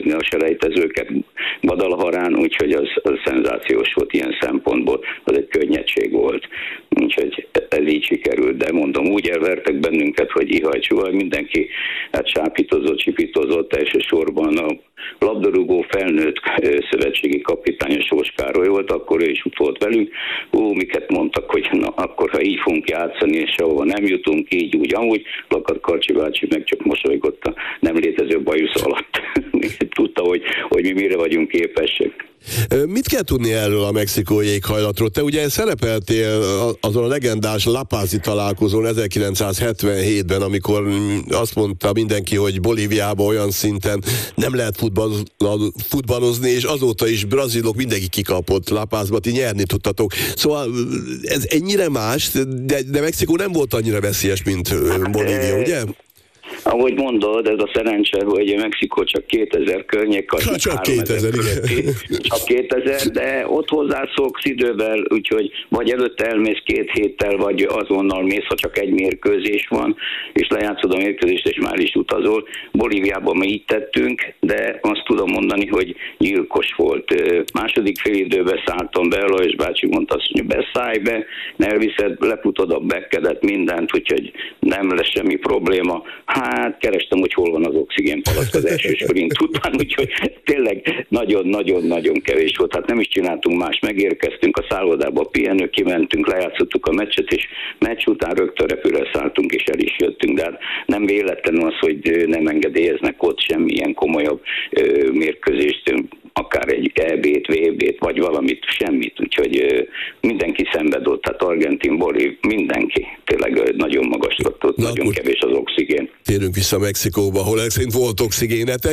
nézni a selejtezőket Guadalajarán, úgyhogy az szenzációs volt ilyen szempontból, az egy könnyedség volt. Úgyhogy ez így sikerült, de mondom, úgy elvertek bennünket, hogy ihaj-csuhaj, mindenki hát sápítozott, csipítozott, elsősorban a labdarúgó felnőtt szövetségi kapitány Sós Károly volt, akkor ő is ott volt velünk. Miket mondtak, hogy na, akkor ha így fogunk játszani, és sehova nem jutunk, így úgy, amúgy, Lakat Karcsi bácsi meg csak mosolygott a nem létező bajusz alatt. Tudta, hogy mi mire vagyunk képesek. Mit kell tudni erről a mexikói éghajlatról? Te ugye szerepeltél azon a legendás La Paz-i találkozón 1977-ben, amikor azt mondta mindenki, hogy Bolíviában olyan szinten nem lehet futballozni, és azóta is brazilok mindenki kikapott La Pazba, ti nyerni tudtatok. Szóval ez ennyire más, de Mexikó nem volt annyira veszélyes, mint Bolívia, ugye? Ahogy mondod, ez a szerencse, hogy Mexikó csak 2000 környék. Csak 2000, igen. Csak 2000, de ott hozzászoksz idővel, úgyhogy vagy előtte elmész 2 héttel, vagy azonnal mész, ha csak egy mérkőzés van, és lejátszod a mérkőzést, és már is utazol. Bolíviában mi így tettünk, de azt tudom mondani, hogy gyilkos volt. Második fél időben szálltam be, Lajos bácsi mondta azt, hogy beszállj be, ne elviszed, leputod a bekkedet, mindent, úgyhogy nem lesz semmi probléma. Hát kerestem, hogy hol van az oxigénpalack az első sprint után, úgyhogy tényleg nagyon-nagyon kevés volt. Hát nem is csináltunk más, megérkeztünk a szállodába, a pihenő, kimentünk, lejátszottuk a meccset, és meccs után rögtön repülőre szálltunk, és el is jöttünk. De hát nem véletlenül az, hogy nem engedélyeznek ott semmilyen komolyabb mérkőzést, akár egy EB-t, VB-t, vagy valamit, semmit. Úgyhogy mindenki szenvedott, tehát Argentin, Bolív, mindenki. Tényleg nagyon magasra ott, nagyon kevés az oxigén. Térünk vissza Mexikóba, ahol szerint volt oxigénetek.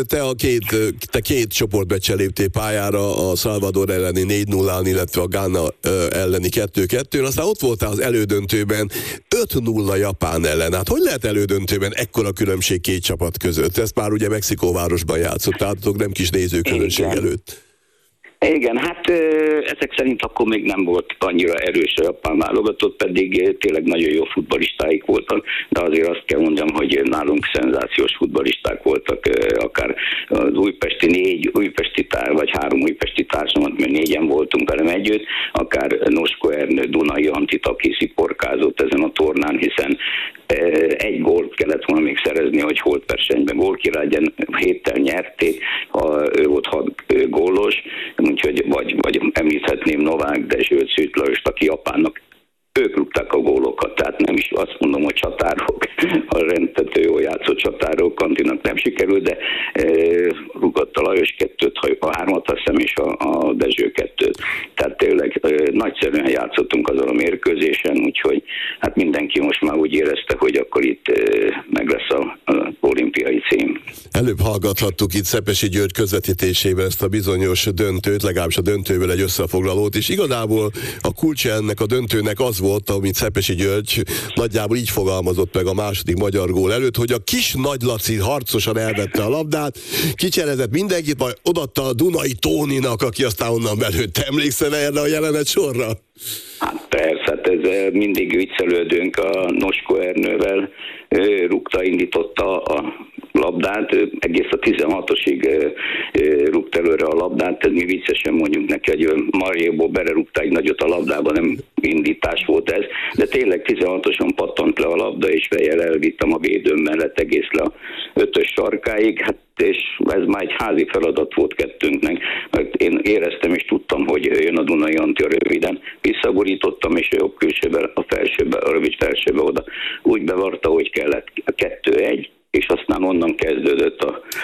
Te két csoportmeccsen léptél pályára, a Salvador elleni 4-0-án, illetve a Ghana elleni 2-2-n. Aztán ott voltál az elődöntőben 5-0 Japán ellen. Hát hogy lehet elődöntőben ekkora különbség két csapat között? Ezt már ugye Mexikóvárosban játszottátok, nem kis nézőközönség előtt. Igen, hát ezek szerint akkor még nem volt annyira erős a japán válogatott, pedig tényleg nagyon jó futballistáik voltak, de azért azt kell mondjam, hogy nálunk szenzációs futballisták voltak, akár az újpesti vagy 3 újpesti társamat, mert 4-en voltunk velem együtt, akár Nosko Ernő, Dunai Antit, aki sziporkázott ezen a tornán, hiszen egy gólt kellett volna még szerezni, hogy holtversenyben gólkirály legyen, 7-tel nyerték, ő volt 6 gólos, úgyhogy vagy említhetném Novák Dezsőt, Szűt Lajost, aki Japánnak, ők rúgták a gólokat, tehát nem is azt mondom, hogy csatárok, a rendtető jól játszott csatárok, Kantinak nem sikerült, de rúgott a Lajos 2-t, a 3-at azt hiszem, és a Dezső 2-t. Tehát tényleg nagyszerűen játszottunk azon a mérkőzésen, úgyhogy hát mindenki most már úgy érezte, hogy akkor itt meg lesz az olimpiai cím. Előbb hallgathattuk itt Szepesi György közvetítésében ezt a bizonyos döntőt, legalábbis a döntőből egy összefoglalót, és igazából a kulcsa ennek a döntőnek az volt, amit Szepesi György nagyjából így fogalmazott meg a második magyar gól előtt, hogy a kis Nagy Laci harcosan elvette a labdát, kicserezett mindenkit, majd odaadta a Dunai Tóninak, aki aztán onnan belőtt. Emlékszel erre a jelenet sorra? Hát persze, hát ez mindig viccelődünk a Nosko Ernővel, indította a labdát, egész a 16-osig rúgt előre a labdát, mi viccesen mondjuk neki, hogy Marjéból belerúgta egy nagyot a labdába, nem indítás volt ez, de tényleg 16-oson pattant le a labda, és fejjel elvittem a védőm mellett egész le a 5-ös sarkáig, hát és ez már egy házi feladat volt kettőnknek, mert én éreztem és tudtam, hogy jön a Dunai Anti röviden, visszagurítottam, és a jobb külsőbe, a felsőbe, a rövid felsőbe oda úgy bevarta, hogy kellett 2-1, és aztán onnan kezdődött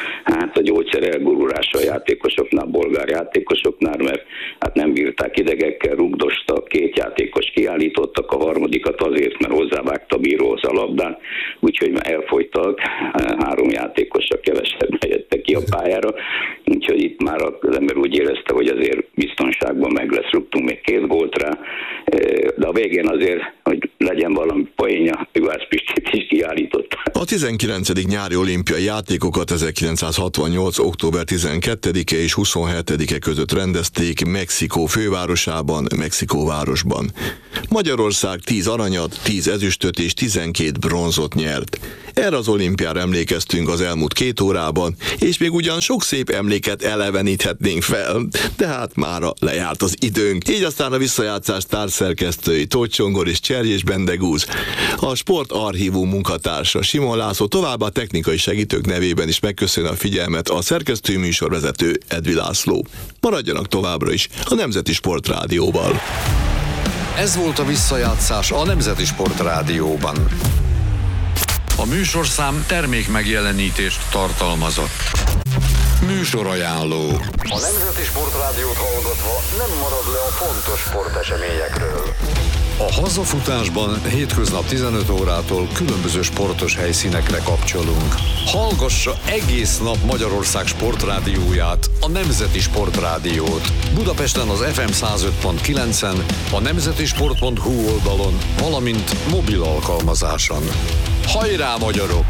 a gyógyszer elgurulása a játékosoknál, bolgár játékosoknál, mert hát nem bírták, idegekkel rugdostak, 2 játékos kiállítottak, a harmadikat azért, mert hozzávágta a bíróhoz a labdát, úgyhogy már elfogytak, 3 játékosra kevesebben jöttek ki a pályára, úgyhogy itt már az ember úgy érezte, hogy azért biztonságban meg lesz, rúgtunk még 2 gólt rá, de a végén azért, hogy legyen valami poénja, Juhász Pistit is kiállított. A 19. nyári olimpiai játékokat 1968. október 12-e és 27-e között rendezték Mexikó fővárosában, Mexikóvárosban. Magyarország 10 aranyat, 10 ezüstöt és 12 bronzot nyert. Erre az olimpiára emlékeztünk az elmúlt 2 órában, és még ugyan sok szép emléket eleveníthetnénk fel, de hát mára lejárt az időnk. Így aztán a visszajátszás társszerkesztői Tóth Csongor és Cserjés Bendegúz, a Sportarchívum munkatársa Simon László, továbbá a technikai segítők nevében is megköszönöm a figyelmet a szerkesztő műsorvezető Edvi László. Maradjanak továbbra is a Nemzeti Sportrádióval. Ez volt a visszajátszás a Nemzeti Sportrádióban. A műsorszám termékmegjelenítést tartalmazott. Műsorajánló. A Nemzeti Sportrádiót hallgatva nem marad le a fontos sporteseményekről. A hazafutásban hétköznap 15 órától különböző sportos helyszínekre kapcsolunk. Hallgassa egész nap Magyarország sportrádióját, a Nemzeti Sportrádiót. Budapesten az FM 105.9-en, a nemzetisport.hu oldalon, valamint mobil alkalmazáson. Hajrá, magyarok!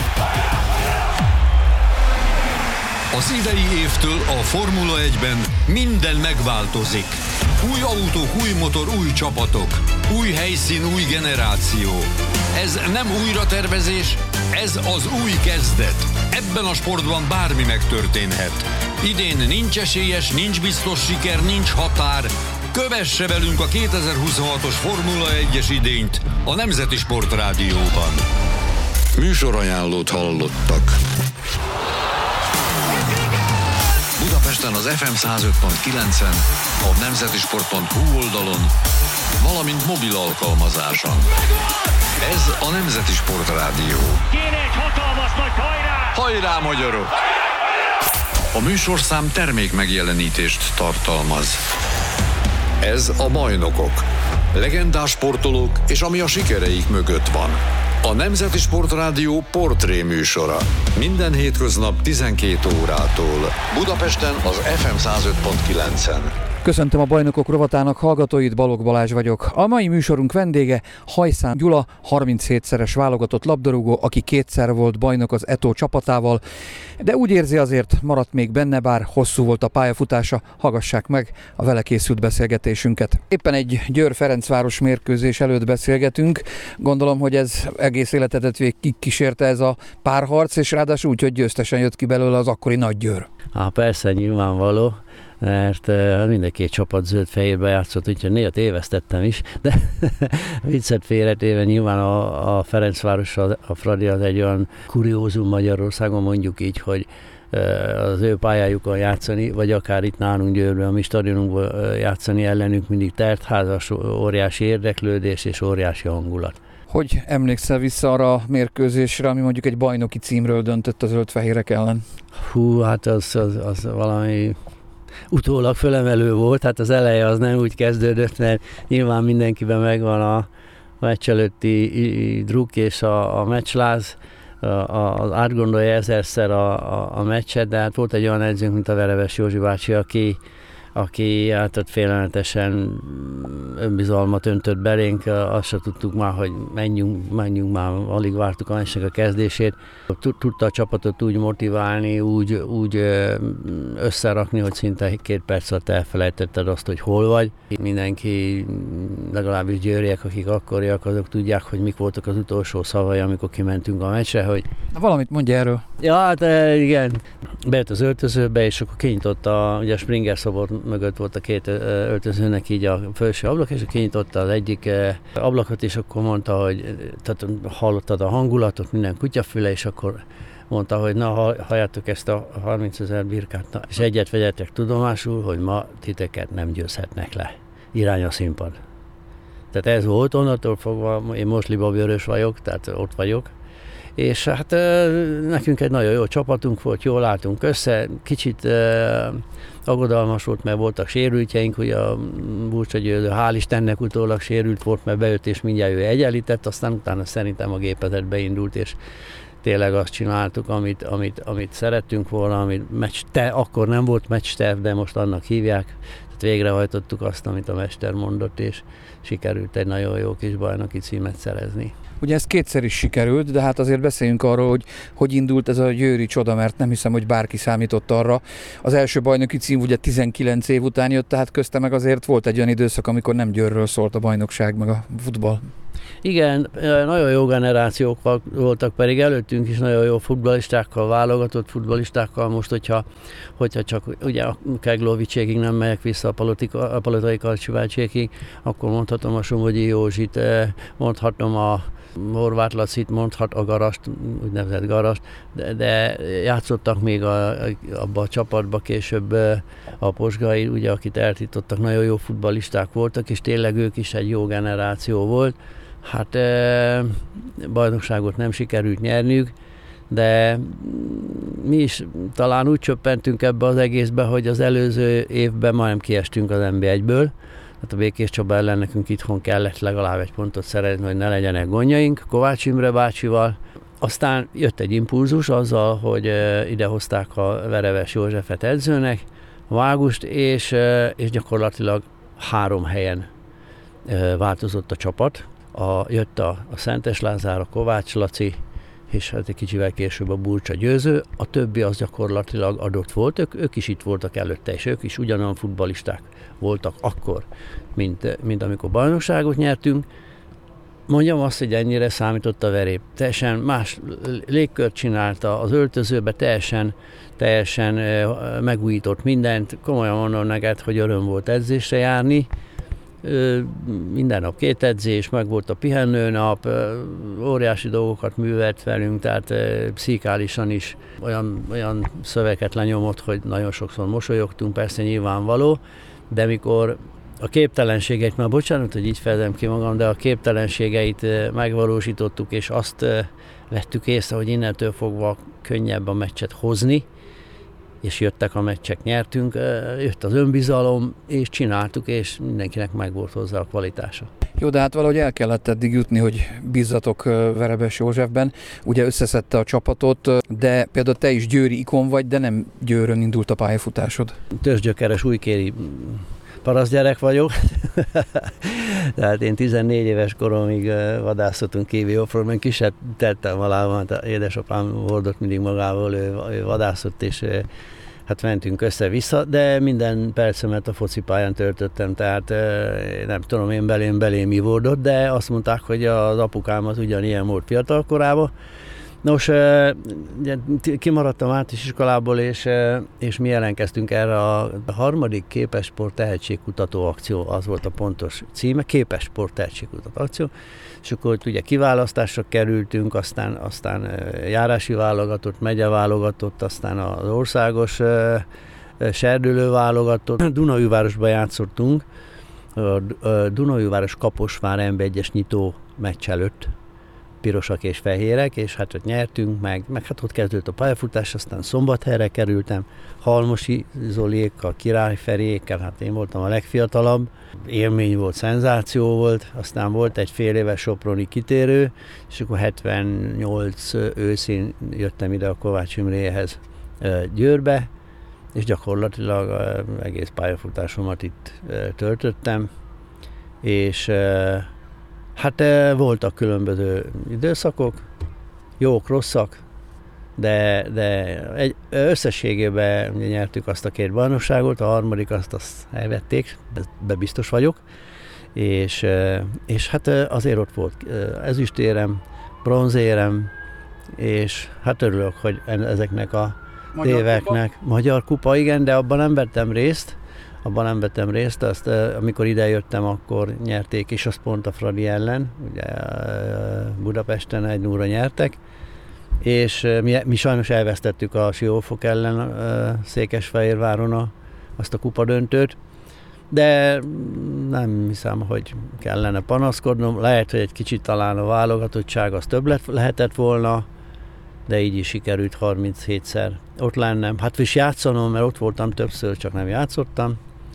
Az idei évtől a Formula 1-ben minden megváltozik. Új autók, új motor, új csapatok. Új helyszín, új generáció. Ez nem újratervezés, ez az új kezdet. Ebben a sportban bármi megtörténhet. Idén nincs esélyes, nincs biztos siker, nincs határ. Kövesse velünk a 2026-os Formula 1-es idényt a Nemzeti Sportrádióban. Műsorajánlót hallottak. Budapesten az FM 105.9-en, a nemzetisport.hu oldalon, valamint mobil alkalmazáson. Ez a Nemzeti Sportrádió. Kéne egy hatalmas nagy hajrá! Hajrá, magyarok! A műsorszám termékmegjelenítést tartalmaz. Ez a Bajnokok. Legendás sportolók és ami a sikereik mögött van. A Nemzeti Sportrádió portré műsora. Minden hétköznap 12 órától. Budapesten az FM 105.9-en. Köszöntöm a Bajnokok rovatának hallgatóit, Balogh Balázs vagyok. A mai műsorunk vendége Hajszán Gyula, 37-szeres válogatott labdarúgó, aki 2-szer volt bajnok az Eto csapatával, de úgy érzi, azért maradt még benne, bár hosszú volt a pályafutása. Hallgassák meg a vele készült beszélgetésünket. Éppen egy Győr-Ferencváros mérkőzés előtt beszélgetünk. Gondolom, hogy ez egész életedet végigkísérte ez a párharc, és ráadásul úgy, hogy győztesen jött ki belőle az akkori Nagy Győr. Persze, nyilvánvaló, mert mind a két csapat zöld-fehérbe játszott, úgyhogy néha tévesztettem is, de viccet félretéve nyilván a Ferencváros, a Fradi az egy olyan kuriózum Magyarországon, mondjuk így, hogy az ő pályájukon játszani, vagy akár itt nálunk Győrben, a mi stadionunkban játszani ellenük mindig tertházas, óriási érdeklődés és óriási hangulat. Hogy emlékszel vissza arra a mérkőzésre, ami mondjuk egy bajnoki címről döntött a zöld-fehérek ellen? Hát az valami utólag fölemelő volt, hát az eleje az nem úgy kezdődött, mert nyilván mindenkiben megvan a meccs előtti druk és a meccsláz, az átgondolja ezerszer a meccset, de hát volt egy olyan edzőnk, mint a Vereves Józsi bácsi, aki hát ott félelmetesen önbizalmat öntött belénk, azt se tudtuk már, hogy menjünk már, alig vártuk a meccsnek a kezdését. Tudta a csapatot úgy motiválni, úgy összerakni, hogy szinte 2 perc alatt elfelejtetted azt, hogy hol vagy. Mindenki, legalábbis győriek, akik akkoriak, azok tudják, hogy mik voltak az utolsó szavai, amikor kimentünk a meccsre, hogy... Valamit mondj erről. Ja, hát igen. Bejött az öltözőbe, és akkor kinyitotta, ugye a Springer szobor mögött volt a 2 öltözőnek így a felső ablak, és kinyitotta az egyik ablakot, és akkor mondta, hogy tehát hallottad a hangulatot, minden kutyafüle, és akkor mondta, hogy na, halljátok ezt a 30 000 birkát, és egyet vegyetek tudomásul, hogy ma titeket nem győzhetnek le. Irány a színpad. Tehát ez volt, onnantól fogva, én most libabőrös vagyok, tehát ott vagyok, és hát nekünk egy nagyon jó csapatunk volt, jól álltunk össze, kicsit aggodalmas volt, mert voltak sérültjeink, ugye a Burcsa Győző, hál' Istennek utólag sérült volt, mert bejött és mindjárt ő egyenlített, aztán utána szerintem a gépezet beindult, és tényleg azt csináltuk, amit szerettünk volna, akkor nem volt meccsterv, de most annak hívják. Tehát végrehajtottuk azt, amit a mester mondott, és sikerült egy nagyon jó kis bajnoki címet szerezni. Ugye ez kétszer is sikerült, de hát azért beszéljünk arról, hogy indult ez a győri csoda, mert nem hiszem, hogy bárki számított arra. Az első bajnoki cím ugye 19 év után jött, tehát közte meg azért volt egy olyan időszak, amikor nem Győrről szólt a bajnokság, meg a futball. Igen, nagyon jó generációk voltak, pedig előttünk is nagyon jó futballistákkal, válogatott futballistákkal. Most, hogyha csak ugye a Keglovicsékig nem megyek vissza a Palotai Karcsivácsékig, akkor mondhatom a Somogyi Józsit, mondhatom a Horváth Lacit, mondhat a Garast, úgynevezett Garast, de játszottak még abba a csapatba később a Posgai, ugye, akit eltiltottak, nagyon jó futballisták voltak, és tényleg ők is egy jó generáció volt. Hát bajnokságot nem sikerült nyerniük, de mi is talán úgy csöppentünk ebbe az egészbe, hogy az előző évben majdnem kiestünk az NB1-ből. Hát a Békés Csaba ellen nekünk itthon kellett legalább egy pontot szerezni, hogy ne legyenek gondjaink Kovács Imre bácsival. Aztán jött egy impulzus azzal, hogy idehozták a Vereves Józsefet edzőnek, a Vágust, és gyakorlatilag 3 helyen változott a csapat. Jött a Szentes Lázár, a Kovács Laci, és hát egy kicsivel később a Burcsa Győző. A többi az gyakorlatilag adott volt, ők is itt voltak előtte, és ők is ugyanolyan futballisták voltak akkor, mint amikor bajnokságot nyertünk. Mondjam azt, hogy ennyire számított a verép. Teljesen más légkört csinálta, az öltözőbe teljesen megújított mindent. Komolyan mondom neked, hogy öröm volt edzésre járni. Minden nap 2 edzés, meg volt a pihenőnap, óriási dolgokat művelt velünk, tehát pszichikálisan is olyan szöveket lenyomott, hogy nagyon sokszor mosolyogtunk, persze nyilvánvaló, de mikor a képtelenségeit, már bocsánat, hogy így fejezem ki magam, de a képtelenségeit megvalósítottuk, és azt vettük észre, hogy innentől fogva könnyebb a meccset hozni, és jöttek a meccsek, nyertünk, jött az önbizalom, és csináltuk, és mindenkinek megvolt hozzá a kvalitása. Jó, de hát valahogy el kellett eddig jutni, hogy bízzatok Vereves Józsefben. Ugye összeszedte a csapatot, de például te is győri ikon vagy, de nem Győrön indult a pályafutásod. Törzsgyökeres újkéri parasztgyerek vagyok. Tehát én 14 éves koromig vadászottunk Kévi Offroadban, kisebb tettem valában, hát édesapám hordott mindig magával, ő vadászott, és hát mentünk össze-vissza, de minden percemet a focipályán töltöttem, tehát nem tudom én belém mi volt, de azt mondták, hogy az apukám az ugyanilyen volt fiatal korában. Nos, kimaradtam általános iskolából, és mi ellenkeztünk erre a 3. Képesport tehetségkutató akció, az volt a pontos címe, Képesport tehetségkutató akció, és akkor ugye kiválasztásra kerültünk, aztán járási válogatott, megyeválogatott, aztán az országos serdülő válogatott. Dunaújvárosban játszottunk, a Dunaújváros Kaposvár NB1-es nyitó meccs előtt, pirosak és fehérek, és hát ott nyertünk, meg hát ott kezdődött a pályafutás, aztán Szombathelyre kerültem, Halmosi Zoliékkal, Király Feriékkel, hát én voltam a legfiatalabb, élmény volt, szenzáció volt, aztán volt egy fél éves soproni kitérő, és akkor 78 őszén jöttem ide a Kovács Imréhez Győrbe, és gyakorlatilag egész pályafutásomat itt töltöttem, és hát voltak különböző időszakok, jók, rosszak, de összességében nyertük azt a 2 bajnokságot, a 3. azt elvették, be biztos vagyok, és hát azért ott volt ezüstérem, bronzérem, és hát örülök, hogy ezeknek a éveknek. Magyar kupa, igen, de abban nem vettem részt, azt amikor idejöttem, akkor nyerték, és azt pont a Fradi ellen, ugye Budapesten 1-0-ra nyertek, és mi sajnos elvesztettük a Siófok ellen Székesfehérváron azt a kupadöntőt, de nem hiszem, hogy kellene panaszkodnom, lehet, hogy egy kicsit talán a válogatottság az több lehetett volna, de így is sikerült 37-szer ott lennem. Hát is játszanom, mert ott voltam többször, csak nem játszottam.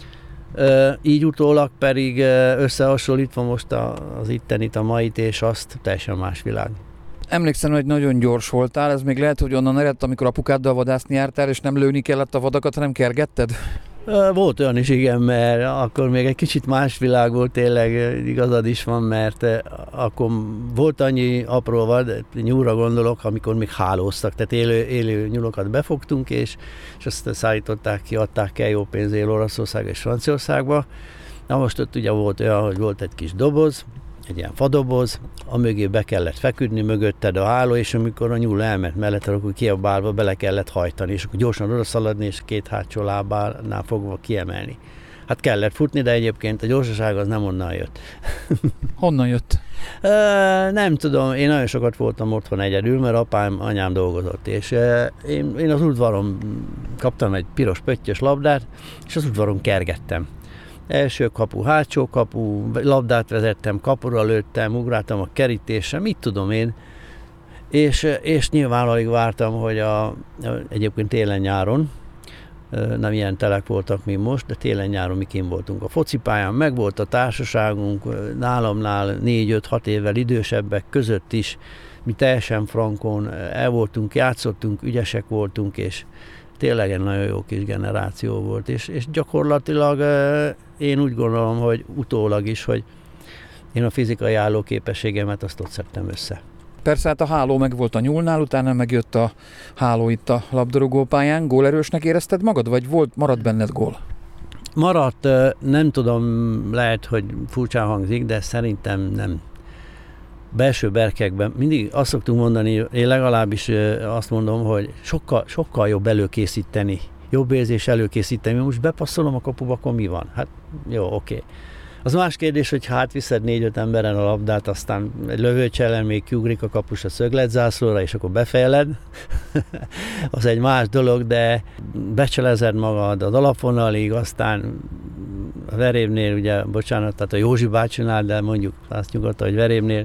Így utólag pedig összehasonlítva most az ittenit, a mait és azt, teljesen más világ. Emlékszem, hogy nagyon gyors voltál, ez még lehet, hogy onnan eredt, amikor apukáddal vadászni jártál, és nem lőni kellett a vadakat, hanem kergetted? Volt olyan is, igen, mert akkor még egy kicsit más világ volt, tényleg igazad is van, mert akkor volt annyi apró vad, nyúlra gondolok, amikor még hálóztak, tehát élő nyulokat befogtunk, és azt szállították ki, adták el jó pénzért Olaszország és Franciaországba. Na most ott ugye volt olyan, hogy volt egy kis doboz, egy ilyen fadoboz, amögé be kellett feküdni, mögötted a háló, és amikor a nyúl elment mellette, akkor kiabálva bele kellett hajtani, és akkor gyorsan odaszaladni, és két hátsó lábánál fogva kiemelni. Hát kellett futni, de egyébként a gyorsaság az nem onnan jött. Honnan jött? Nem tudom, én nagyon sokat voltam otthon egyedül, mert anyám dolgozott, és én az udvaron kaptam egy piros pöttyös labdát, és az udvaron kergettem. Első kapu, hátsó kapu, labdát vezettem, kapura lőttem, ugráltam a kerítésre, mit tudom én. És nyilván alig vártam, hogy egyébként télen-nyáron, nem ilyen telek voltak, mint most, de télen-nyáron mi kint voltunk a focipályán, meg volt a társaságunk, nálamnál 4-5-6 évvel idősebbek között is, mi teljesen frankon el voltunk, játszottunk, ügyesek voltunk, és tényleg egy nagyon jó kis generáció volt, és gyakorlatilag én úgy gondolom, hogy utólag is, hogy én a fizikai állóképességemet azt ott szedtem össze. Persze hát a háló meg volt a nyúlnál, utána megjött a háló itt a labdarúgópályán. Gólerősnek érezted magad, vagy maradt benned gól? Maradt, nem tudom, lehet, hogy furcsán hangzik, de szerintem nem. Belső berkekben mindig azt szoktunk mondani, én legalábbis azt mondom, hogy sokkal jobb előkészíteni, jobb érzés előkészíteni. Most bepasszolom a kapuba, akkor mi van? Hát jó, oké. Az más kérdés, hogy hát viszed 4-5 emberen a labdát, aztán egy lövőcsellen még kiugrik a kapus a szögletzászlóra, és akkor befejled. Az egy más dolog, de becselezed magad az alapvonalig, aztán a verévnél, ugye, bocsánat, tehát a Józsi bácsinál, de mondjuk azt nyugodtan, hogy verévnél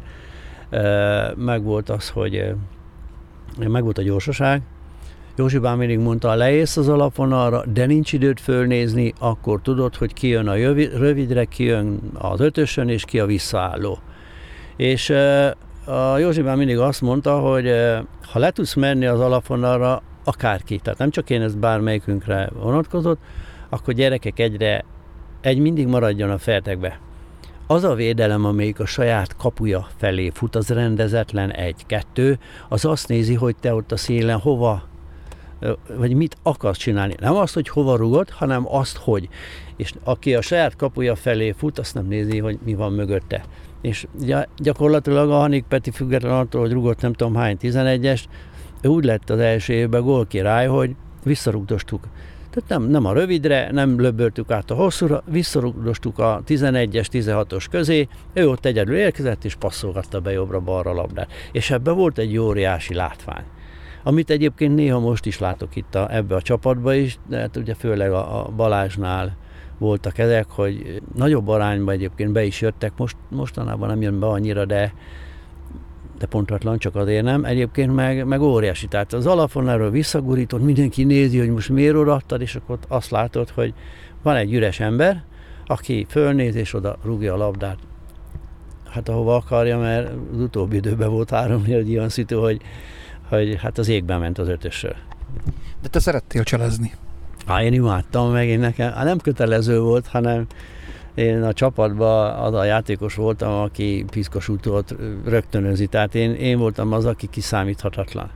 megvolt az, hogy megvolt a gyorsaság. Józsi bá mindig mondta, ha leész az alapvonalra, de nincs időt fölnézni, akkor tudod, hogy ki jön a rövidre, ki jön az ötösön, és ki a visszaálló. És a Józsi bá mindig azt mondta, hogy ha le tudsz menni az alapvonalra, akárki, tehát nem csak én, ez bármelyikünkre vonatkozott, akkor gyerekek mindig maradjon a fertekbe. Az a védelem, amelyik a saját kapuja felé fut, az rendezetlen 1-2, az azt nézi, hogy te ott a szélen hova, vagy mit akarsz csinálni. Nem azt, hogy hova rugod, hanem azt, hogy. És aki a saját kapuja felé fut, azt nem nézi, hogy mi van mögötte. És gyakorlatilag a Hanik Peti független attól, hogy rugott nem tudom hány 11-est, ő úgy lett az első évben gólkirály, hogy visszarugdostuk. Tehát nem a rövidre, nem löböltük át a hosszúra, visszarugdostuk a 11-es, 16-os közé, ő ott egyedül érkezett, és passzolgatta be jobbra-balra labdát. És ebben volt egy óriási látvány. Amit egyébként néha most is látok itt ebbe a csapatba is, de hát ugye főleg a Balázsnál voltak ezek, hogy nagyobb arányban egyébként be is jöttek, mostanában nem jön be annyira, de pontatlan, csak azért nem. Egyébként meg óriási. Tehát az alapvonalról visszagurított, mindenki nézi, hogy most miért odaadtad, és akkor azt látod, hogy van egy üres ember, aki fölnéz, és oda rúgja a labdát. Hát ahova akarja, mert az utóbbi időben volt 3-4 olyan szitu, hogy hát az égben ment az ötösről. De te szerettél cselezni? Én imádtam meg, nekem nem kötelező volt, hanem én a csapatban az a játékos voltam, aki piszkos útot rögtönözi. Tehát én voltam az, aki kiszámíthatatlan.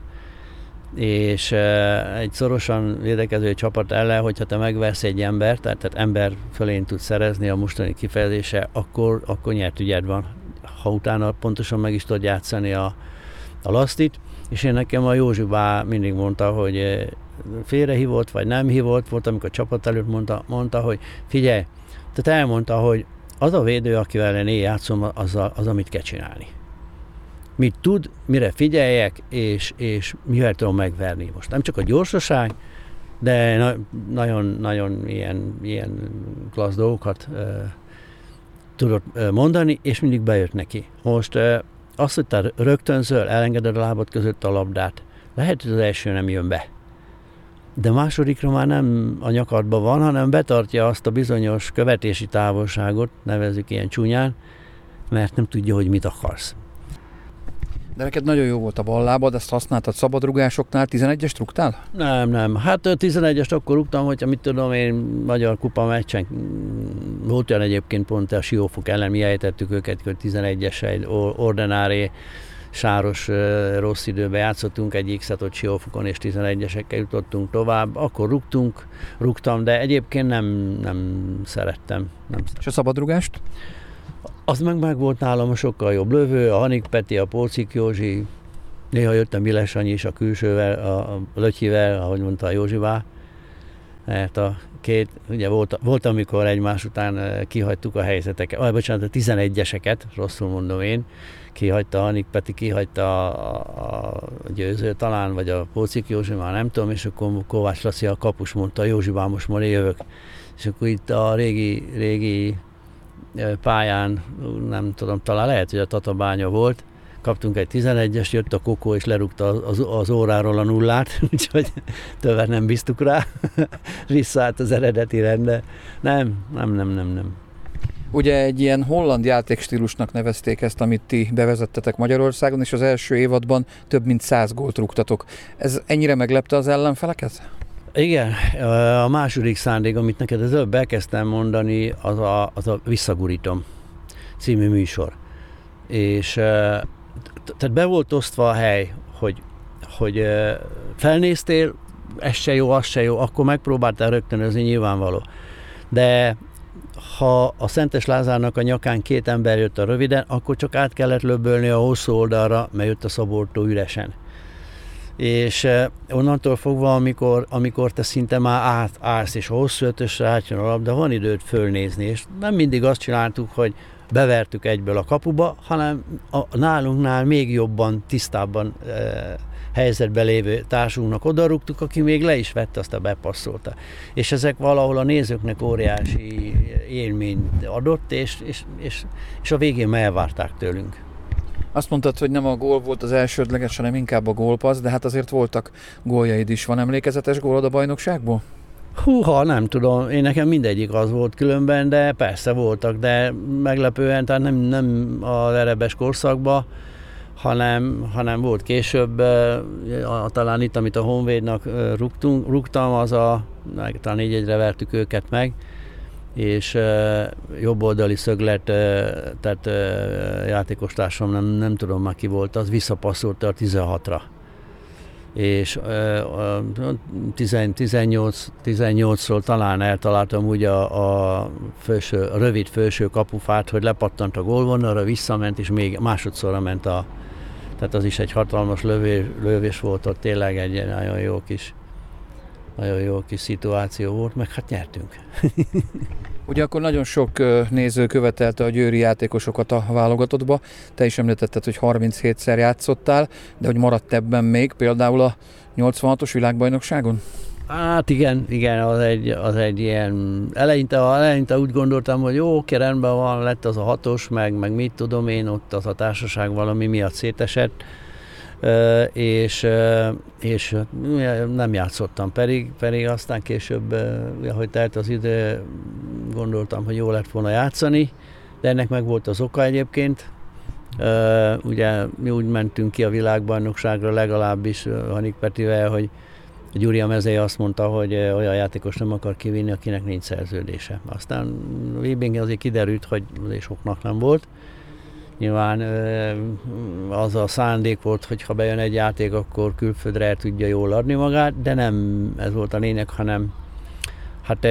És egy szorosan védekező csapat ellen, hogyha te megversz egy embert, tehát ember fölén tudsz szerezni, a mostani kifejezése, akkor nyert ügyed van. Ha utána pontosan meg is tudod játszani a lasztit. És én nekem a Józsi bá mindig mondta, hogy félrehívott, vagy nem hívott, volt, amikor a csapat előtt mondta, hogy figyelj, tehát elmondta, hogy az a védő, akivel én játszom, az, amit kell csinálni. Mit tud, mire figyeljek, és mivel tudom megverni. Most nem csak a gyorsaság, de nagyon ilyen klassz dolgokat tudott mondani, és mindig bejött neki. Most azt, hogy te rögtönzöl, elengeded a lábad között a labdát, lehet, hogy az első nem jön be. De másodikra már nem a nyakadban van, hanem betartja azt a bizonyos követési távolságot, nevezzük ilyen csúnyán, mert nem tudja, hogy mit akarsz. De neked nagyon jó volt a ballábad, ezt használtad szabadrugásoknál, 11-est rúgtál? Nem. Hát 11-est akkor rúgtam, hogyha mit tudom én, Magyar Kupa meccsen volt olyan egyébként pont a Siófok ellen, mi ejtettük őket, hogy 11-es egy Ordinári sáros rossz időben játszottunk egy X-et Siófokon, és 11-esekkel jutottunk tovább. Akkor rúgtam, de egyébként nem szerettem. És a szabadrugást? Az meg volt nálam a sokkal jobb lövő, a Hanik Peti, a Pócik Józsi, néha jöttem Viles Sanyi is a külsővel, a Lötyivel, ahogy mondta a Józsivá. Mert a két, ugye volt, amikor egymás után kihagytuk a helyzeteket, a 11-eseket, rosszul mondom én, kihagyta a Hanik Peti, kihagyta a Győző talán, vagy a Pócik Józsi, már nem tudom, és akkor Kovács Laci a kapus mondta, Józsivá, most már jövök. És akkor itt a régi pályán, nem tudom, talán lehet, hogy a Tatabánya volt, kaptunk egy 11-est, jött a Kokó és lerúgta az óráról a nullát, úgyhogy többet nem bíztuk rá, visszaállt az eredeti rendre. Nem. Ugye egy ilyen holland játékstílusnak nevezték ezt, amit ti bevezettetek Magyarországon, és az első évadban több mint 100 gólt rúgtatok. Ez ennyire meglepte az ellenfeleket? Igen, a második szándék, amit neked az előbb elkezdtem mondani, az a Visszagurítom című műsor. És tehát be volt osztva a hely, hogy felnéztél, ez se jó, az se jó, akkor megpróbáltál rögtönözni, nyilvánvaló. De ha a Szentes Lázárnak a nyakán 2 ember jött a röviden, akkor csak át kellett löbbölni a hosszú oldalra, mert jött a Szaboltó üresen. És onnantól fogva, amikor te szinte már átállsz, és a hosszú ötösre átjön a labda, van időt fölnézni, és nem mindig azt csináltuk, hogy bevertük egyből a kapuba, hanem a nálunknál még jobban, tisztábban helyzetben lévő társunknak odarúgtuk, aki még le is vette, azt a bepasszolta. És ezek valahol a nézőknek óriási élményt adott, és a végén már elvárták tőlünk. Azt mondtad, hogy nem a gól volt az elsődleges, hanem inkább a gólpassz, de hát azért voltak góljaid is. Van emlékezetes gólod a bajnokságból? Húha, nem tudom, én nekem mindegyik az volt különben, de persze voltak, de meglepően, tehát nem az Erebes korszakban, hanem volt később, talán itt, amit a Honvédnak rúgtam, talán 4-1-re vertük őket meg, és jobboldali szöglet, tehát játékostársam, nem tudom már ki volt, az visszapasszolta a 16-ra. És 18-ról talán eltaláltam úgy a rövid felső kapufát, hogy lepattant a gólvonalra, visszament, és még másodszorra ment tehát az is egy hatalmas lövés volt, ott tényleg egy nagyon jó kis szituáció volt, meg hát nyertünk. Ugye akkor nagyon sok néző követelte a győri játékosokat a válogatottba. Te is említetted, hogy 37-szer játszottál, de hogy maradt ebben még például a 86-os világbajnokságon? Hát igen, az egy ilyen... Eleinte úgy gondoltam, hogy jó, oké, rendben van, lett az a 6-os, meg mit tudom én, ott az a társaság valami miatt szétesett, és nem játszottam, pedig aztán később, ahogy telt az idő, gondoltam, hogy jó lett volna játszani, de ennek meg volt az oka egyébként. Ugye mi úgy mentünk ki a világbajnokságra, legalábbis Hanik Petivel, hogy Gyuri a mezei azt mondta, hogy olyan játékos nem akar kivinni, akinek nincs szerződése. Aztán Wibingen azért kiderült, hogy azért soknak nem volt. Nyilván az a szándék volt, hogy ha bejön egy játék, akkor külföldre el tudja jól adni magát, de nem ez volt a lényeg, hanem hát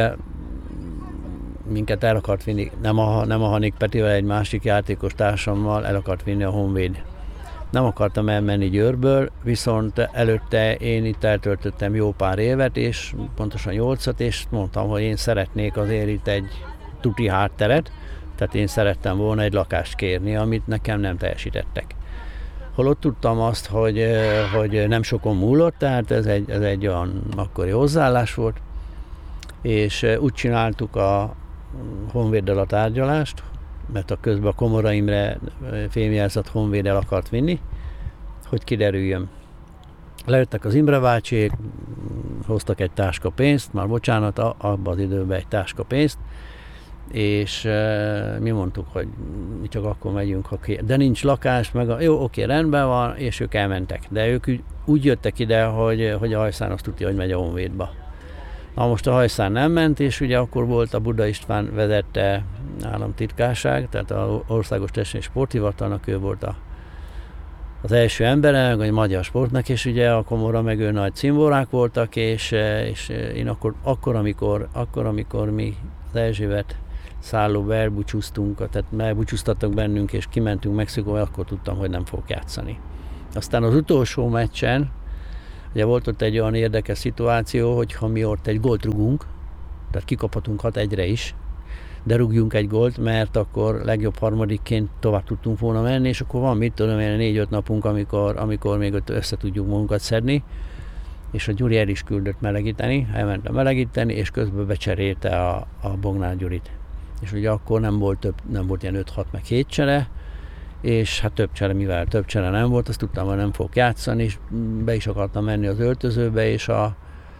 minket el akart vinni, nem a Hanik Petivel, egy másik játékos társammal el akart vinni a Honvéd. Nem akartam elmenni Győrből, viszont előtte én itt eltöltöttem jó pár évet, és pontosan 8-at, és mondtam, hogy én szeretnék azért itt egy tuti hátteret, tehát én szerettem volna egy lakást kérni, amit nekem nem teljesítettek. Holott tudtam azt, hogy nem sokon múlott, tehát ez egy olyan akkori hozzáállás volt, és úgy csináltuk a Honvéddel a tárgyalást, mert a közben a Komora Imre fémjelzett Honvéd el akart vinni, hogy kiderüljön. Lejöttek az Imre bácsiék, hoztak egy táska pénzt, már bocsánat, abban az időben egy táska pénzt, és mi mondtuk, hogy mi csak akkor megyünk, de nincs lakás, jó, oké, rendben van, és ők elmentek. De ők úgy jöttek ide, hogy a Hajszán azt tudja, hogy megy a Honvédba. Na most a Hajszán nem ment, és ugye akkor volt a Buda István vezette államtitkárság, tehát az Országos Testnevi Sporthivatalnak ő volt az első embere, vagy a magyar sportnak, és ugye a Komora meg ő nagy cimborák voltak, és én akkor, amikor mi az Erzsébet szállóba elbúcsúztunk, tehát elbúcsúztattak bennünk, és kimentünk Mexikóba, akkor tudtam, hogy nem fogok játszani. Aztán az utolsó meccsen, ugye volt ott egy olyan érdekes szituáció, hogy ha mi ott egy gólt rugunk, tehát kikaphatunk 6-1-re is, de rúgjunk egy gólt, mert akkor legjobb harmadikként tovább tudtunk volna menni, és akkor van, mit tudom én, 4-5 napunk, amikor még ott össze tudjuk magunkat szedni, és a Gyuri el is küldött melegíteni, elmentem melegíteni, és közben becserélte a Bognár Gyurit. És ugye akkor nem volt ilyen 5-6 meg 7 csere, és hát mivel több csere nem volt, azt tudtam, hogy nem fogok játszani, és be is akartam menni az öltözőbe, és a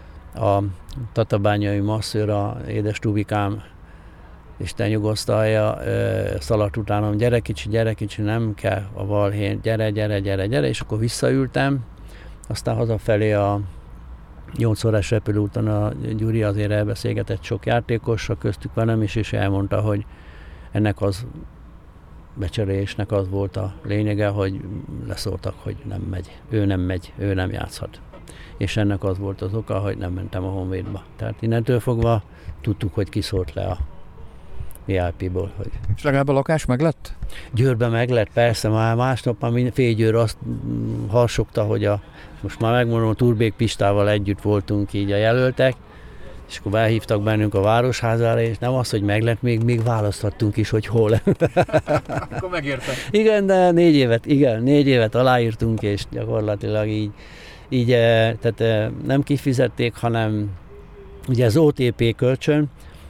tatabányai masszőr, a édes Tubikám, Isten nyugosztalja, szaladt utánam, gyere kicsi, nem kell a balhén, gyere, és akkor visszaültem, aztán hazafelé a 8 órás repülőúton a Gyuri azért elbeszélgetett sok játékossal, köztük velem is, és elmondta, hogy ennek az becserélésnek az volt a lényege, hogy leszóltak, hogy nem megy, ő nem játszhat. És ennek az volt az oka, hogy nem mentem a Honvédba. Tehát innentől fogva tudtuk, hogy kiszólt le a VIP-ból. Hogy... És legalább a lakás meglett? Győrben meglett, persze, már másnap már Fénygyőr azt harsogta, hogy most már megmondom, a Turbék Pistával együtt voltunk így a jelöltek, és akkor behívtak bennünk a Városházára, és nem az, hogy meglett, még választhattunk is, hogy hol. Akkor megérte. Igen, de 4 évet aláírtunk, és gyakorlatilag így tehát nem kifizették, hanem ugye az OTP kölcsön,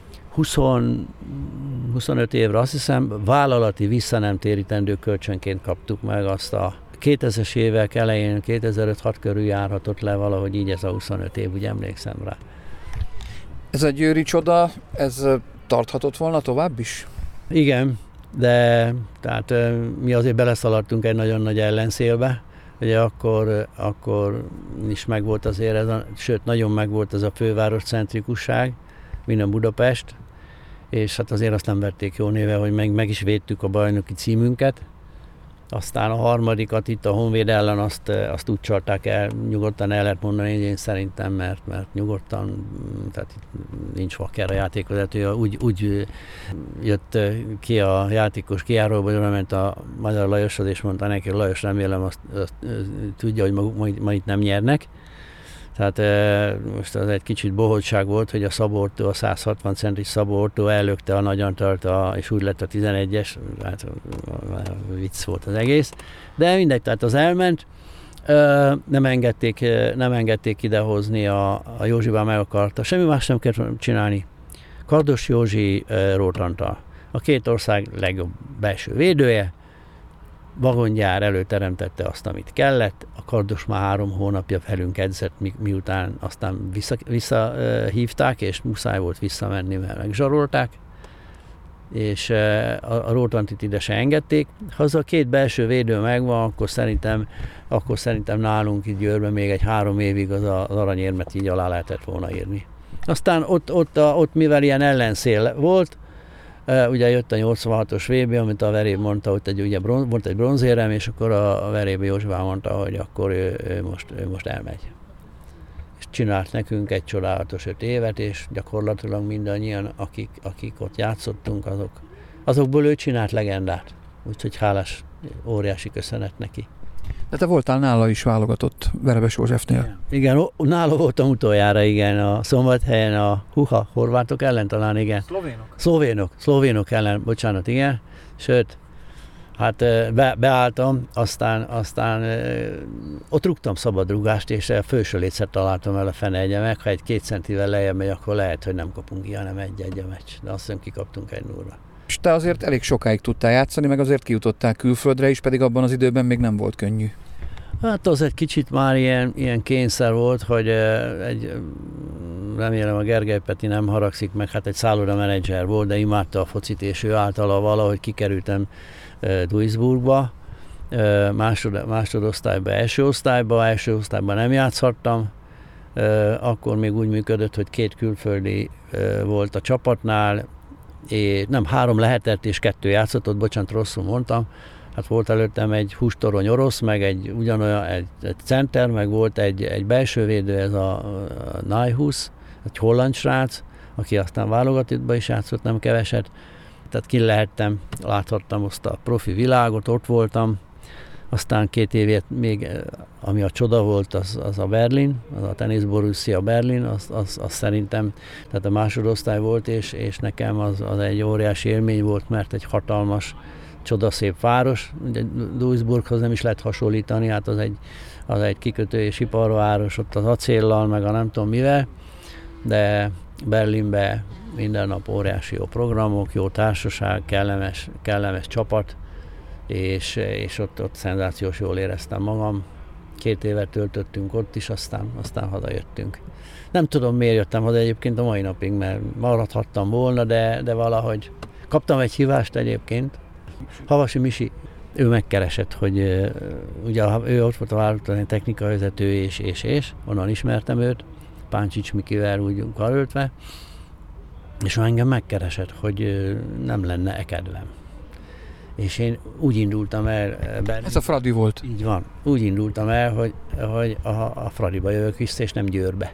25 évre azt hiszem, vállalati visszanemtérítendő kölcsönként kaptuk meg azt a 2000-es évek elején, 2005-6 körül járhatott le valahogy így ez a 25 év, úgy emlékszem rá. Ez a győri csoda, ez tarthatott volna tovább is? Igen, de tehát mi azért beleszaladtunk egy nagyon nagy ellenszélbe. Ugye akkor is megvolt azért sőt nagyon megvolt ez a főváros centrikusság, minden Budapest, és hát azért azt nem vették jó néve, hogy meg is védtük a bajnoki címünket. Aztán a harmadikat itt a Honvéd ellen azt úgy csalták el, nyugodtan el lehet mondani, én szerintem, mert nyugodtan, tehát nincs vaker a játékvezető, úgy jött ki a játékos kijáróba, hogy ment a Magyar Lajoshoz, és mondta neki, hogy Lajos, remélem azt tudja, hogy ma itt nem nyernek. Tehát most az egy kicsit bohótság volt, hogy a Szabó-Ortó, a 160 centis Szabó-Ortó ellökte a Nagy Antalt, és úgy lett a 11-es, hát vicc volt az egész. De mindegy, tehát az elment, nem engedték idehozni, a Józsibán meg akarta, semmi más nem kellett csinálni. Kardos Józsi, Róth Antal, a két ország legjobb belső védője, vagongyár előteremtette azt, amit kellett. A Kardos már 3 hónapja velünk edzett, miután aztán visszahívták, és muszáj volt visszamenni, mert megzsarolták. És a Róth Antit ide se engedték. Ha az a 2 belső védő megvan, akkor szerintem nálunk itt Győrben még egy 3 évig az aranyérmet így alá lehetett volna írni. Aztán ott mivel ilyen ellenszél volt, ugye jött a 86-os VB, amit a Veréb mondta, hogy ugye volt egy bronzérem, és akkor a Veréb Józsefán mondta, hogy akkor ő most elmegy. És csinált nekünk egy csodálatos 5 évet, és gyakorlatilag mindannyian, akik ott játszottunk, azokból ő csinált legendát. Úgyhogy hálás, óriási köszönet neki. De te voltál nála is válogatott Verebes Józsefnél. Igen, nála voltam utoljára, igen, a Szombathelyen a horvátok ellen talán, igen. Szlovénok ellen, bocsánat, igen. Sőt, hát beálltam, aztán ott rúgtam szabadrúgást, és a felső létszert találtam el a fene meg. Ha egy 2 centivel lejjebb megy, akkor lehet, hogy nem kapunk ilyen, nem egy a meccs. De azt hiszem, kikaptunk 1-0-ra. És te azért elég sokáig tudtál játszani, meg azért kijutottál külföldre is, pedig abban az időben még nem volt könnyű. Hát az egy kicsit már ilyen kényszer volt, hogy remélem a Gergely Peti nem haragszik meg, hát egy szálloda menedzser volt, de imádta a focit, és ő általa valahogy kikerültem Duisburgba, másodosztályba, első osztályban nem játszhattam, akkor még úgy működött, hogy 2 külföldi volt a csapatnál, és nem 3 lehetett, és 2 játszott, bocsánat, rosszul mondtam. Hát volt előttem egy hústorony orosz, meg egy center, meg volt egy belsővédő, ez a Nijhuis, egy holland srác, aki aztán válogatottba is játszott, nem keveset. Tehát ki lehettem, láthattam azt a profi világot, ott voltam. Aztán 2 évét még, ami a csoda volt, az a Berlin, az a Tennis Borussia Berlin, az szerintem, tehát a másodosztály volt, és nekem az egy óriási élmény volt, mert egy hatalmas, csodaszép város. Ugye Duisburghoz nem is lehet hasonlítani, hát az egy kikötő és iparváros, ott az acéllal, meg a nem tudom mivel, de Berlinbe minden nap óriási jó programok, jó társaság, kellemes csapat, és ott szenzációs jól éreztem magam. 2 évet töltöttünk ott is, aztán hazajöttünk. Nem tudom, miért jöttem haza egyébként a mai napig, mert maradhattam volna, de valahogy kaptam egy hívást egyébként. Havasi Misi, ő megkeresett, hogy ugye ő ott volt a válogatott technikai vezető, és onnan ismertem őt, Páncsics Mikivel úgy karöltve, és engem megkeresett, hogy nem lenne kedvem. És én úgy indultam el... Ez a Fradi volt. Így van. Úgy indultam el, hogy a Fradiba jövök vissza, és nem Győrbe.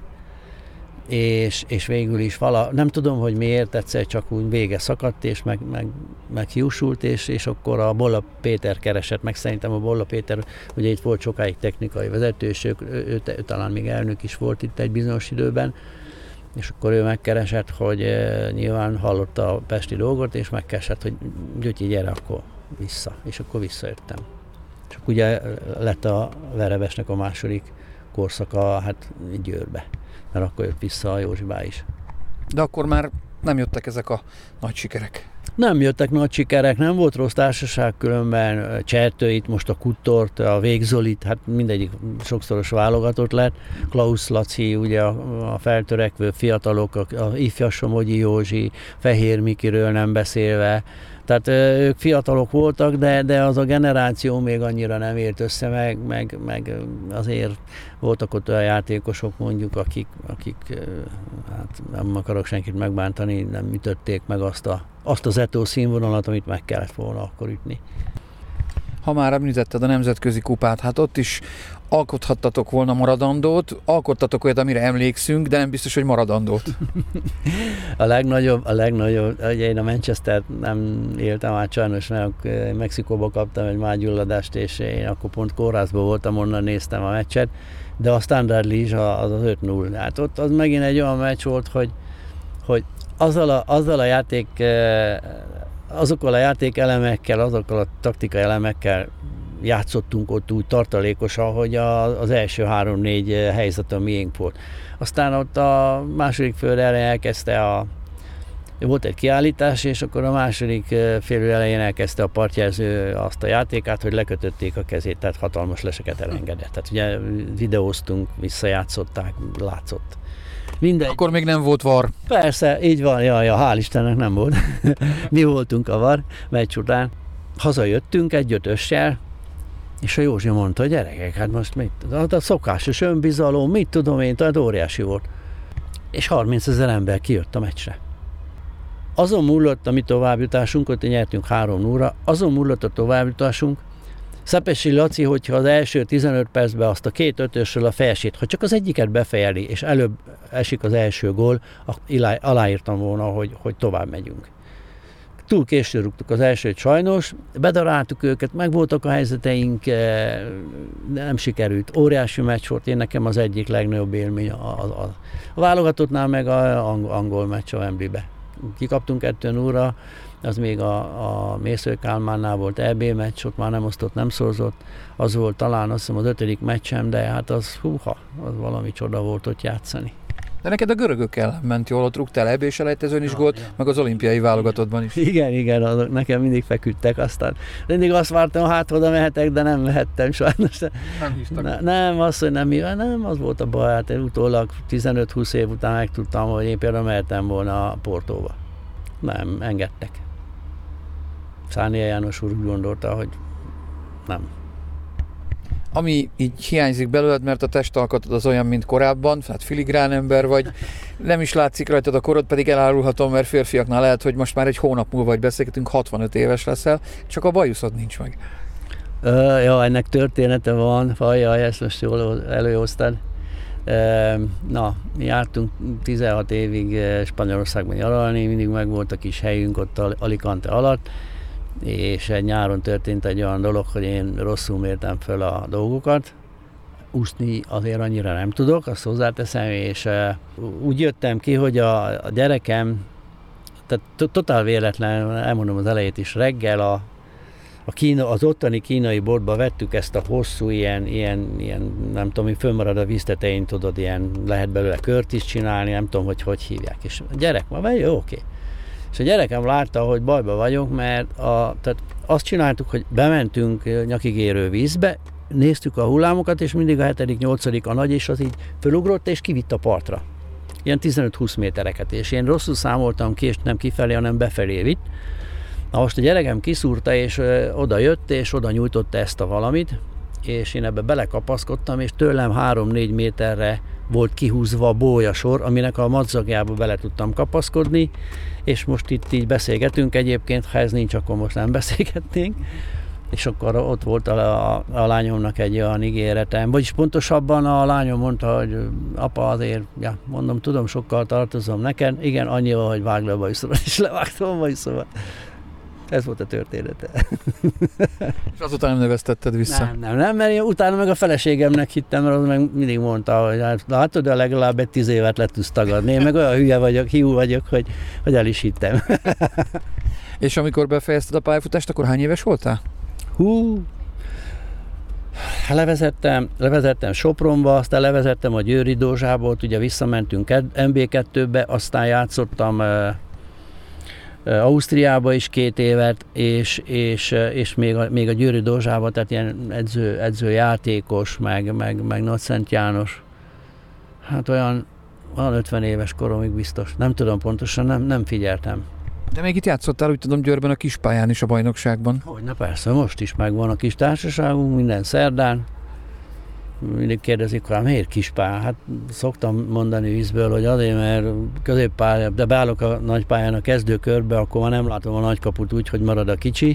És végül is nem tudom, hogy miért, egyszer csak úgy vége szakadt, és meg hiúsult, és akkor a Bolla Péter keresett meg. Szerintem a Bolla Péter, ugye itt volt sokáig technikai vezető, és ő talán még elnök is volt itt egy bizonyos időben, és akkor ő megkeresett, hogy nyilván hallotta a pesti dolgot, és megkeresett, hogy Gyötyi, gyere akkor vissza. És akkor visszajöttem. És akkor ugye lett a Verebesnek a második korszaka, hát Győrbe. Mert akkor jött vissza a Józsibá is. De akkor már nem jöttek ezek a nagy sikerek? Nem jöttek nagy sikerek, nem volt rossz társaság, különben Csertőit, most a Kuttort, a Végzolit, hát mindegyik sokszoros válogatott lett. Klaus Laci, ugye a feltörekvő fiatalok, a ifjas Somogyi Józsi, Fehér Mikiről nem beszélve. Tehát ők fiatalok voltak, de az a generáció még annyira nem ért össze, meg azért voltak ott olyan játékosok mondjuk, akik hát nem akarok senkit megbántani, nem ütötték meg azt az Eto'o színvonalat, amit meg kellett volna akkor ütni. Ha már említetted a nemzetközi kupát, hát ott is alkothattatok volna maradandót, alkottatok olyat, amire emlékszünk, de nem biztos, hogy maradandót. A legnagyobb, ugye én a Manchester nem éltem át sajnos, mert Mexikóba kaptam egy mágyulladást, és én akkor pont kórházban voltam, onnan néztem a meccset, de a Standard Liège az 5-0. Hát ott az megint egy olyan meccs volt, hogy azzal a játék, azokkal a játékelemekkel, azokkal a taktikai elemekkel játszottunk ott úgy tartalékosan, hogy az első 3-4 helyzet a miénk volt. Aztán ott a második fél elején elkezdte volt egy kiállítás, és akkor a második fél elején elkezdte a partjelző azt a játékát, hogy lekötötték a kezét, tehát hatalmas leseket elengedett. Tehát ugye videóztunk, visszajátszották, látszott. Mindegy. Akkor még nem volt VAR. Persze, így van, hál' Istennek nem volt. Mi voltunk a VAR meccs után. Hazajöttünk egy 5-össel, és a Józsi mondta, hogy gyerekek, hát most mit? A szokásos önbizalom, mit tudom én, tehát óriási volt. És 30 000 ember kijött a meccsre. Azon múlott a mi továbbjutásunk, ott nyertünk 3-0-ra, azon múlott a továbbjutásunk, Szepesi Laci, hogyha az első 15 percben azt a 2 5-ösről a fejesét, ha csak az egyiket befejeli, és előbb esik az első gól, aláírtam volna, hogy tovább megyünk. Túl későn rúgtuk az elsőt sajnos, bedaráltuk őket, megvoltak a helyzeteink, nem sikerült. Óriási meccs volt, én nekem az egyik legnagyobb élmény a válogatottnál, meg a angol meccs a Wembleybe. Kikaptunk 2-0-ra, az még a Mésző Kálmánnál volt EB meccs, ott már nem osztott, nem szorzott. Az volt talán azt hiszem az 5. meccsem, de hát az valami csoda volt ott játszani. De neked a görögök ellen ment jól, ott rúgtál EB-selejtezőn is gólt, meg az olimpiai válogatottban is. Igen, azok nekem mindig feküdtek, aztán mindig azt vártam, hát oda mehetek, de nem mehettem sajnos. Nem hívtak. Nem, az, hogy nem, az volt a baj, hát utólag 15-20 év után megtudtam, hogy én például mehetem volna a Portóba. Nem, engedtek. Szánia János úr úgy gondolta, hogy nem. Ami így hiányzik belőled, mert a testalkatod az olyan, mint korábban, tehát filigrán ember vagy, nem is látszik rajtad a korod, pedig elárulhatom, mert férfiaknál lehet, hogy most már egy hónap múlva, vagy beszélgetünk, 65 éves leszel, csak a bajuszod nincs meg. Ennek története van, jaj, ezt most jól előhoztad. Jártunk 16 évig Spanyolországban nyaralni, mindig megvolt a kis helyünk ott Alicante alatt, és egy nyáron történt egy olyan dolog, hogy én rosszul mértem föl a dolgokat. Úszni azért annyira nem tudok, azt hozzáteszem, és úgy jöttem ki, hogy a gyerekem, tehát totál véletlen, elmondom az elejét is, reggel az ottani kínai boltba vettük ezt a hosszú, ilyen nem tudom, fönnmarad a víztetején, tudod, ilyen lehet belőle kört is csinálni, nem tudom, hogy hívják. És a gyerek ma jó, oké. És a gyerekem látta, hogy bajba vagyok, mert tehát azt csináltuk, hogy bementünk nyakig érő vízbe, néztük a hullámokat, és mindig a 7.-8. a nagy, és az így fölugrott, és kivitt a partra. Ilyen 15-20 métereket, és én rosszul számoltam ki, és nem kifelé, hanem befelé vitt. Na most a gyerekem kiszúrta, és oda jött, és oda nyújtotta ezt a valamit, és én ebbe belekapaszkodtam, és tőlem 3-4 méterre volt kihúzva a bólyasor, aminek a madzagjába bele tudtam kapaszkodni, és most itt így beszélgetünk egyébként, ha ez nincs, akkor most nem beszélgetnénk. És akkor ott volt a lányomnak egy olyan ígéretem, vagyis pontosabban a lányom mondta, hogy apa azért, mondom, tudom, sokkal tartozom neked, igen, annyival, hogy vágd le a bajuszomat, és levágtam a bajuszomat. Ez volt a története. És azután nem neveztetted vissza? Nem, mert én utána meg a feleségemnek hittem, mert az meg mindig mondta, hogy látod, de legalább egy 10 évet le tudsz tagadni. Én meg olyan hiú vagyok, hogy el is hittem. És amikor befejezted a pályafutást, akkor hány éves voltál? Levezettem Sopronba, aztán levezettem a Győri Dózsából, ugye visszamentünk MB2-be, aztán játszottam Ausztriába is 2 évet, és még a Győri Dózsába, tehát ilyen edzőjátékos, meg Nagyszent János. Hát olyan 50 éves koromig biztos. Nem tudom pontosan, nem figyeltem. De még itt játszottál, úgy tudom, Győrben a kispályán is a bajnokságban. Hogyne, persze, most is megvan a kis társaságunk, minden szerdán. Mindig kérdezik, hogy miért kispálya? Hát szoktam mondani vízből, hogy azért, mert középpálya, de beállok a nagypályán a kezdőkörbe, akkor már nem látom a nagykaput úgy, hogy marad a kicsi.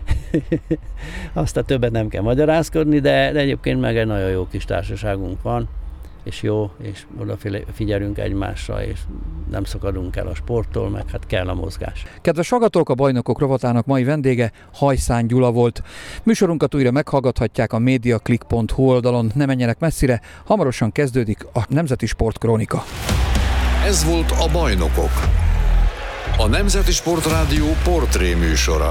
Aztán többet nem kell magyarázkodni, de egyébként meg egy nagyon jó kis társaságunk van, és jó, és odafigyelünk egymásra, és nem szakadunk el a sporttól, meg hát kell a mozgás. Kedves hallgatók, a Bajnokok rovatának mai vendége Hajszán Gyula volt. Műsorunkat újra meghallgathatják a mediaclick.hu oldalon, ne menjenek messzire, hamarosan kezdődik a Nemzeti Sportkrónika. Ez volt a Bajnokok, a Nemzeti Sportrádió portré műsora.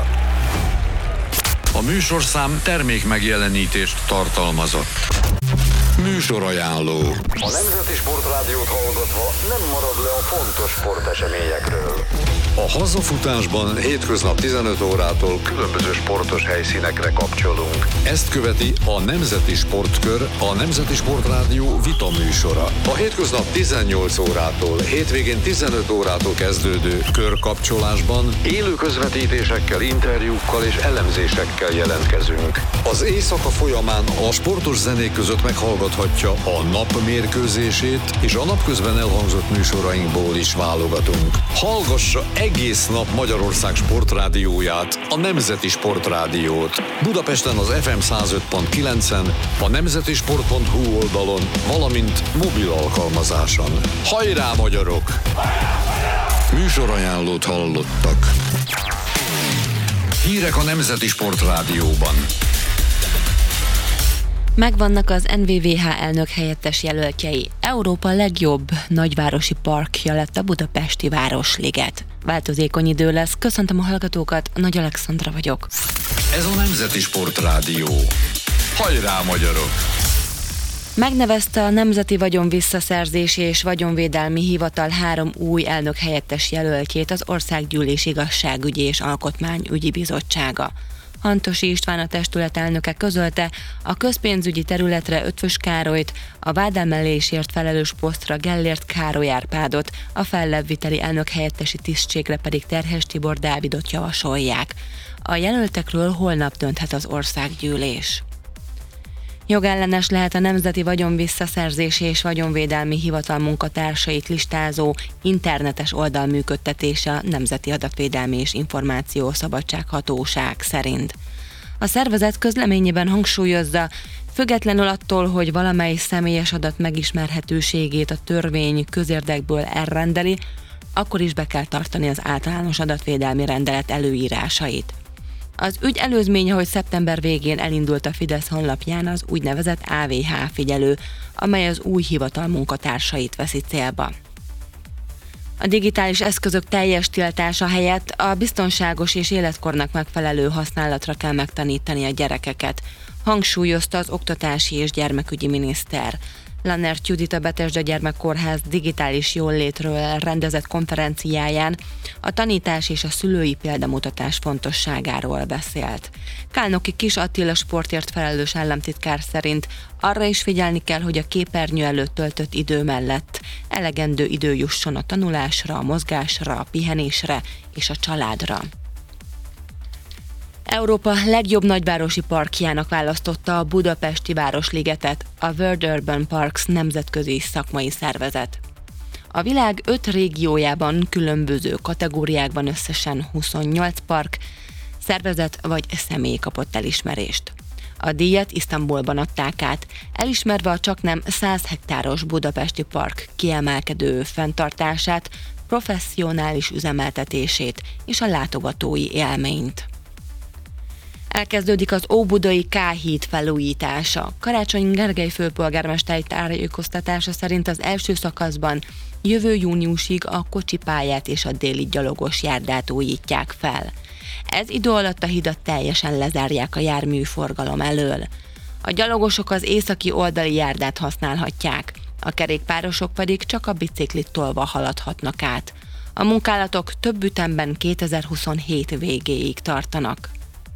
A műsorszám termékmegjelenítést tartalmazott. Műsorajánló. A Nemzeti Sportrádiót hallgatva nem marad le a fontos sporteseményekről. A hazafutásban hétköznap 15 órától különböző sportos helyszínekre kapcsolunk. Ezt követi a Nemzeti Sportkör, a Nemzeti Sportrádió vita műsora. A hétköznap 18 órától, hétvégén 15 órától kezdődő körkapcsolásban élő közvetítésekkel, interjúkkal és elemzésekkel jelentkezünk. Az éjszaka folyamán a sportos zenék között meghallgathatja a nap mérkőzését, és a napközben elhangzott műsorainkból is válogatunk. Hallgassa egész nap Magyarország sportrádióját, a Nemzeti Sportrádiót. Budapesten az FM 105.9-en, a nemzetisport.hu oldalon, valamint mobil alkalmazáson. Hajrá, magyarok! Műsorajánlót hallottak. Hírek a Nemzeti Sportrádióban. Megvannak az NVVH elnök helyettes jelöltjei. Európa legjobb nagyvárosi parkja lett a budapesti Városliget. Változékony idő lesz. Köszöntöm a hallgatókat, Nagy Alexandra vagyok. Ez a Nemzeti Sportrádió. Hajrá, magyarok! Megnevezte a Nemzeti Vagyon Visszaszerzési és Vagyonvédelmi Hivatal 3 új elnök helyettes jelöltjét az Országgyűlés Igazságügyi és Alkotmányügyi Bizottsága. Hantosi István, a testület elnöke közölte, a közpénzügyi területre Ötvös Károlyt, a vádemelésért felelős posztra Gellért Károly Árpádot, a fellebbviteli elnök helyettesi tisztségre pedig Terhes Tibor Dávidot javasolják. A jelöltekről holnap dönthet az Országgyűlés. Jogellenes lehet a Nemzeti Vagyon Visszaszerzési és Vagyonvédelmi Hivatal munkatársait listázó internetes oldal működtetése a Nemzeti Adatvédelmi és Információszabadság Hatóság szerint. A szervezet közleményében hangsúlyozza, függetlenül attól, hogy valamely személyes adat megismerhetőségét a törvény közérdekből elrendeli, akkor is be kell tartani az általános adatvédelmi rendelet előírásait. Az ügy előzménye, hogy szeptember végén elindult a Fidesz honlapján az úgynevezett AVH figyelő, amely az új hivatal munkatársait veszi célba. A digitális eszközök teljes tiltása helyett a biztonságos és életkornak megfelelő használatra kell megtanítani a gyerekeket, hangsúlyozta az Oktatási és Gyermekügyi miniszter. Lannert Judit a Betesda Gyermekkórház digitális jóllétről rendezett konferenciáján a tanítás és a szülői példamutatás fontosságáról beszélt. Kálnoki Kis Attila sportért felelős államtitkár szerint arra is figyelni kell, hogy a képernyő előtt töltött idő mellett elegendő idő jusson a tanulásra, a mozgásra, a pihenésre és a családra. Európa legjobb nagyvárosi parkjának választotta a budapesti Városligetet a World Urban Parks nemzetközi szakmai szervezet. A világ 5 régiójában különböző kategóriákban összesen 28 park, szervezet vagy személy kapott elismerést. A díjat Isztambulban adták át, elismerve a csaknem 100 hektáros budapesti park kiemelkedő fenntartását, professzionális üzemeltetését és a látogatói élményt. Elkezdődik az óbudai K-híd felújítása. Karácsony Gergely főpolgármester tájékoztatása szerint az első szakaszban jövő júniusig a kocsipályát és a déli gyalogos járdát újítják fel. Ez idő alatt a hidat teljesen lezárják a járműforgalom elől. A gyalogosok az északi oldali járdát használhatják, a kerékpárosok pedig csak a biciklit tolva haladhatnak át. A munkálatok több ütemben 2027 végéig tartanak.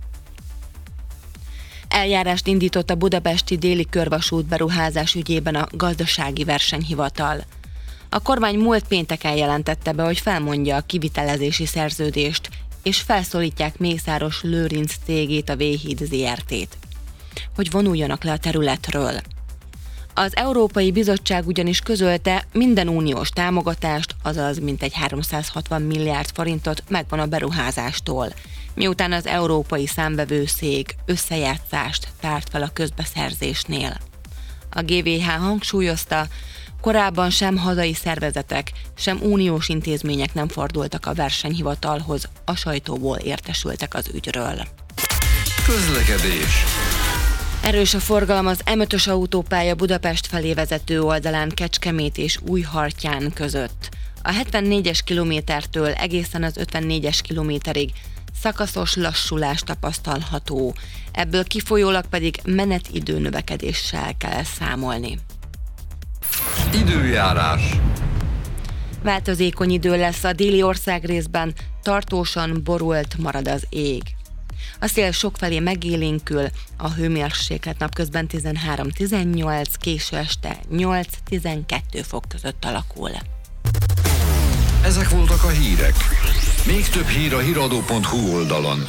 Eljárást indított a budapesti déli körvasút beruházás ügyében a Gazdasági Versenyhivatal. A kormány múlt pénteken jelentette be, hogy felmondja a kivitelezési szerződést, és felszólítják Mészáros Lőrinc cégét, a V-híd Zrt-t, hogy vonuljanak le a területről. Az Európai Bizottság ugyanis közölte, minden uniós támogatást, azaz mintegy 360 milliárd forintot megvan a beruházástól, miután az Európai Számvevőszék összejátszást tárt fel a közbeszerzésnél. A GVH hangsúlyozta, korábban sem hazai szervezetek, sem uniós intézmények nem fordultak a versenyhivatalhoz, a sajtóból értesültek az ügyről. Közlekedés. Erős a forgalom az M5-ös autópálya Budapest felé vezető oldalán Kecskemét és Újhartyán között. A 74-es kilométertől egészen az 54-es kilométerig szakaszos lassulás tapasztalható, ebből kifolyólag pedig menetidő növekedéssel kell számolni. Időjárás. Változékony idő lesz a déli országrészben, tartósan borult marad az ég. A szél sokfelé megélénkül, a hőmérséklet napközben 13-18, késő este 8-12 fok között alakul. Ezek voltak a hírek. Még több hír a hiradó.hu oldalon.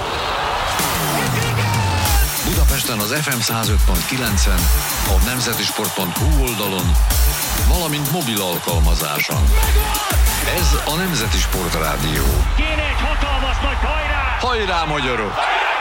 Budapesten az FM 105.9-en, a nemzetisport.hu oldalon, valamint mobil alkalmazáson. Ez a Nemzeti Sport Rádió. Kéne egy hatalmas nagy hajrá! Hajrá, magyarok!